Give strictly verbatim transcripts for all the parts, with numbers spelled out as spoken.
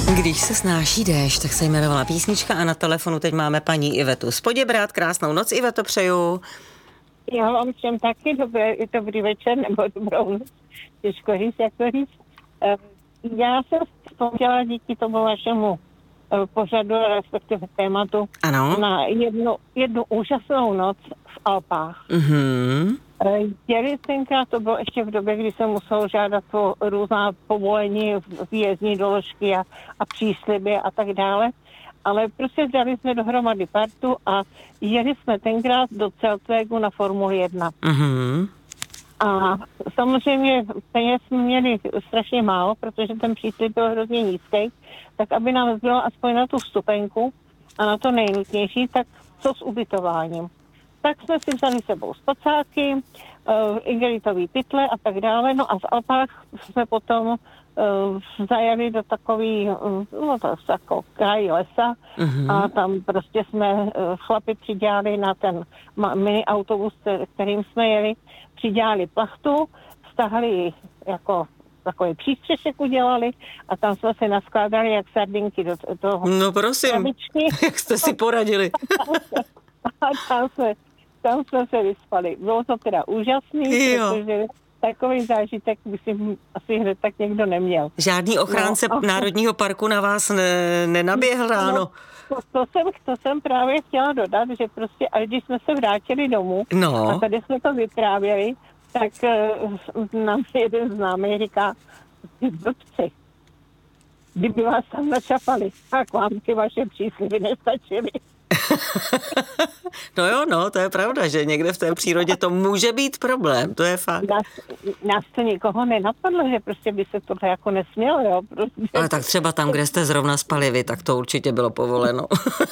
Když se snáší déšť, tak se jmenovala písnička a na telefonu teď máme paní Ivetu z Poděbrad. Krásnou noc, Iveto, přeju. Já vám všem taky dobré, dobrý večer nebo dobrou noc. Těžko říct, jak to říct. Já jsem vzpomněla díky tomu vašemu pořadu, respektive tématu, ano. na jednu, jednu úžasnou noc v Alpách. Mhm. Děli tenkrát, to bylo ještě v době, kdy jsem musel žádat o různá povolení, výjezdní doložky a, a přísliby a tak dále. Ale prostě dali jsme dohromady partu a jeli jsme tenkrát do Zeltwegu na Formuli jedna. Mhm. A samozřejmě peněz jsme měli strašně málo, protože ten příslib byl hrozně nízký, tak aby nám zbylo aspoň na tu vstupenku a na to nejnutnější, tak co s ubytováním. Tak jsme si vzali sebou spacáky, uh, igelitový pytle a tak dále. No a v Alpách jsme potom uh, zajeli do takový, uh, no to jako kraj lesa uh-huh. a tam prostě jsme uh, chlapi přidělali na ten mini autobus, kterým jsme jeli, přidělali plachtu, vztahli jako takový přístřešek udělali a tam jsme se naskládali jak sardinky do toho. No prosím, krabičky. Jak jste si poradili? A tam jsme, tam jsme se vyspali. Bylo to teda úžasný, jo. Protože takový zážitek myslím asi hned tak někdo neměl. Žádný ochránce no, Národního parku na vás ne, nenaběhl ráno? No, to, to, jsem, to jsem právě chtěla dodat, že prostě až když jsme se vrátili domů no. a tady jsme to vyprávěli, tak uh, nám jeden známý říká, blbci, kdyby vás tam načapali, tak vám ty vaše přísliby nestačily. No jo, no, to je pravda, že někde v té přírodě to může být problém, to je fakt. Nás, nás to nikoho nenapadlo, že prostě by se tohle jako nesmělo, jo. Prostě. Ale tak třeba tam, kde jste zrovna spali vy, tak to určitě bylo povoleno.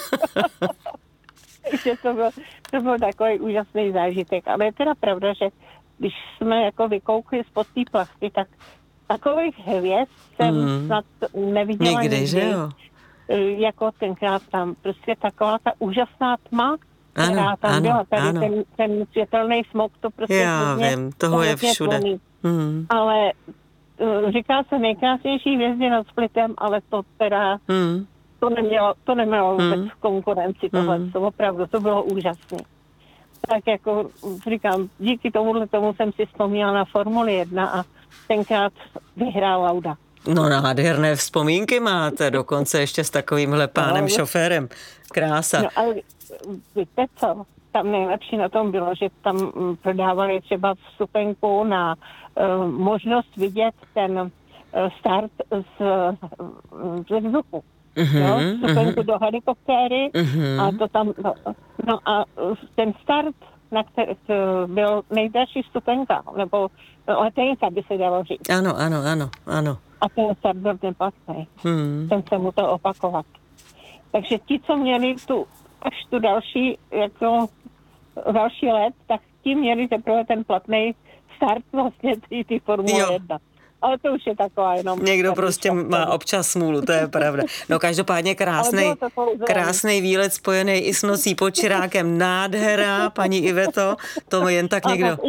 Takže to byl, to byl takový úžasný zážitek, ale je teda pravda, že když jsme jako vykoukli spod té plachty, tak takových hvězd jsem mm. snad neviděla nikdy. Nikdy, že jo? Jako tenkrát tam prostě taková ta úžasná tma, ano, která tam ano, byla. Tady ano. ten, ten světelný smog, to prostě já hodně, vím, toho je všude. Hmm. Ale říká se nejkrásnější hvězdy nad Splitem, ale to teda hmm. to nemělo, to nemělo vůbec hmm. konkurenci tohle, hmm. to opravdu, to bylo úžasné. Tak jako říkám, díky tomuhle tomu jsem si vzpomněla na Formuli jedna a tenkrát vyhrál Lauda. No nádherné vzpomínky máte, dokonce ještě s takovýmhle pánem no, šoférem. Krása. No ale víte co, tam nejlepší na tom bylo, že tam prodávali třeba vstupenku na uh, možnost vidět ten uh, start z, z vzduchu. Mm-hmm, no, vstupenku mm-hmm. do helikoptéry mm-hmm. a to tam, no, no a ten start, na který byl nejdražší vstupenka, nebo letenka by se dalo říct. Ano, ano, ano, ano. A ten start byl neplatný. Hmm. Ten se mu to opakovat. Takže ti, co měli tu, až tu další, jako další let, tak ti měli teprve ten platný start vlastně ty, ty Formule jedna. Ale to už je taková jenom... Někdo prostě má občas smůlu, to je pravda. No každopádně krásnej, krásnej výlet spojený i s nocí pod Čirákem. Nádhera, paní Iveto, to jen tak někdo...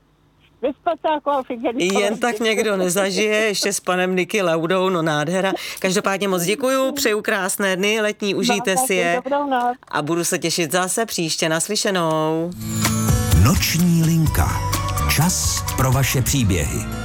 Jen tak někdo nezažije, ještě s panem Niky Laudou, no nádhera. Každopádně moc děkuju, přeju krásné dny, letní, užijte si je a budu se těšit zase příště, naslyšenou. Noční linka. Čas pro vaše příběhy.